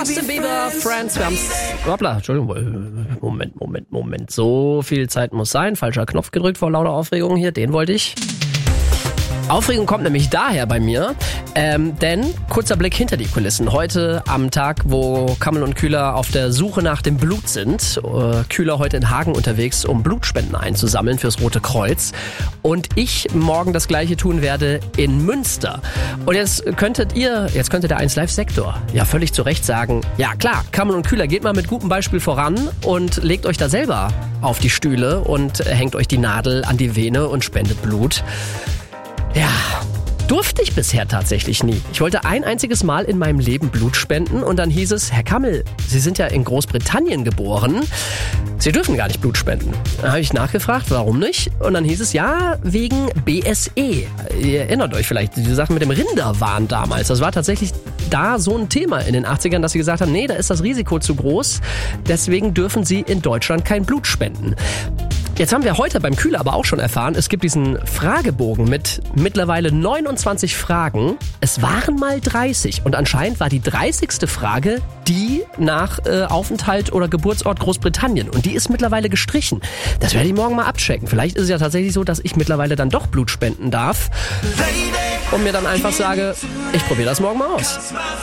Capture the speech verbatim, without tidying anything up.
Justin Bieber, Friends, wir haben's. Hoppla, Entschuldigung, Moment, Moment, Moment. So viel Zeit muss sein. Falscher Knopf gedrückt vor lauter Aufregung hier, den wollte ich. Aufregung kommt nämlich daher bei mir, ähm, denn kurzer Blick hinter die Kulissen. Heute am Tag, wo Kammel und Kühler auf der Suche nach dem Blut sind. Äh, Kühler heute in Hagen unterwegs, um Blutspenden einzusammeln fürs Rote Kreuz. Und ich morgen das Gleiche tun werde in Münster. Und jetzt könntet ihr, jetzt könnte der eins Live Sektor ja völlig zu Recht sagen, ja klar, Kammel und Kühler, geht mal mit gutem Beispiel voran und legt euch da selber auf die Stühle und hängt euch die Nadel an die Vene und spendet Blut. Ja, durfte ich bisher tatsächlich nie. Ich wollte ein einziges Mal in meinem Leben Blut spenden und dann hieß es, Herr Kammel, Sie sind ja in Großbritannien geboren, Sie dürfen gar nicht Blut spenden. Da habe ich nachgefragt, warum nicht? Und dann hieß es, ja, wegen B S E. Ihr erinnert euch vielleicht, die Sache mit dem Rinderwahn damals. Das war tatsächlich da so ein Thema in den achtzigern, dass sie gesagt haben, nee, da ist das Risiko zu groß, deswegen dürfen Sie in Deutschland kein Blut spenden. Jetzt haben wir heute beim Kühler aber auch schon erfahren, es gibt diesen Fragebogen mit mittlerweile neunundzwanzig Fragen. Es waren mal dreißig und anscheinend war die dreißigste Frage die nach äh, Aufenthalt oder Geburtsort Großbritannien und die ist mittlerweile gestrichen. Das werde ich morgen mal abchecken. Vielleicht ist es ja tatsächlich so, dass ich mittlerweile dann doch Blut spenden darf und mir dann einfach sage, ich probiere das morgen mal aus.